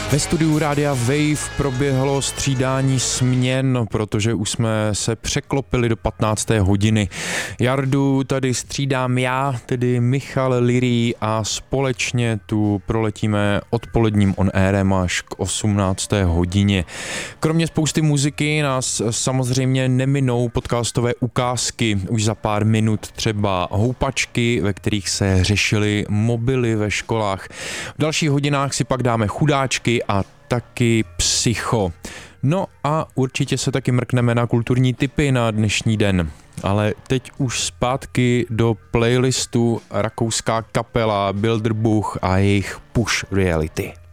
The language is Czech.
Ve studiu Rádia Wave proběhlo střídání směn, protože už jsme se překlopili do 15. hodiny. Jardu tady střídám já, tedy Michal Lirý, a společně tu proletíme odpoledním on-airem až k 18. hodině. Kromě spousty muziky nás samozřejmě neminou podcastové ukázky. Už za pár minut třeba houpačky, ve kterých se řešily mobily ve školách. V dalších hodinách si pak dáme chudáčky a taky psycho. No a určitě se taky mrkneme na kulturní tipy na dnešní den. Ale teď už zpátky do playlistu rakouská kapela Bilderbuch a jejich Push Reality.